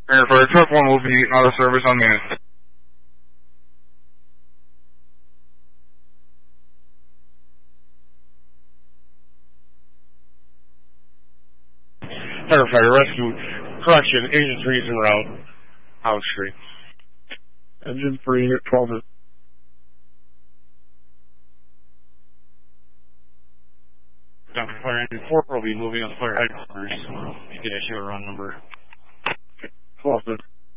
Fire truck 1 will be out of service on minute. Firefighter rescue, correction, Engine 3 is en route. House Street. Engine 3 at 12 is. Fire Engine 4 will be moving on fire headquarters. You can issue a run number. 12 is.